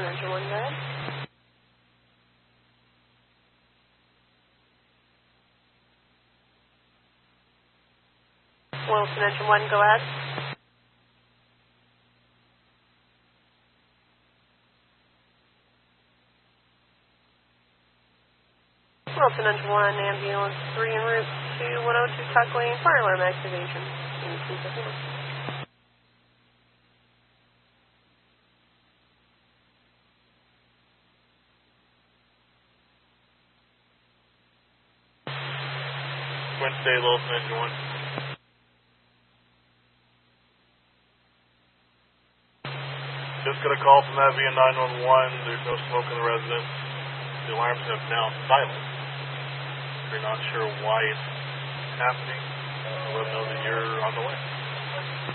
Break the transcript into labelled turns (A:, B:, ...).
A: Wilson Engine 1, go ahead. Wilson Engine 1, go ahead. Wilson Engine 1, ambulance 3 en route to 102 Tuck Lane, fire alarm activation.
B: Wednesday, Wilson Engine 1. Just got a call from that via 911. There's no smoke in the residence. The alarms have now silent. We're not sure why it's happening. Let them know that you're on the way.